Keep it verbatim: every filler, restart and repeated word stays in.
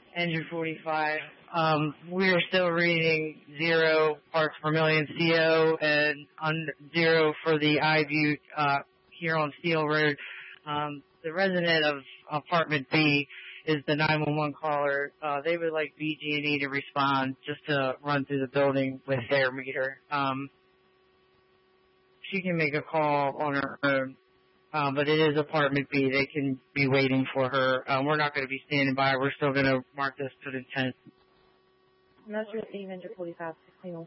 Engine forty-five. Um, we are still reading zero parts per million C O and under zero for the I-View uh, here on Steel Road. Um, the resident of apartment B is the nine one one caller. Uh, they would like B G and E to respond just to run through the building with their meter. Um, she can make a call on her own. Um, but it is apartment B. They can be waiting for her. Um, we're not going to be standing by. We're still going to mark this to the tenth. Measure Engine forty-five, sixteen oh